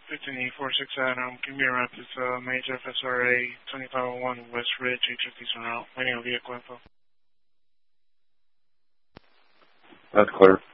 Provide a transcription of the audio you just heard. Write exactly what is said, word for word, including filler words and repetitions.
fifteen eighty-four six Adam, give me a rep. It's uh, Major F S R A twenty-five oh one West Ridge, H F Eastern route. Waiting on vehicle info. That's clear.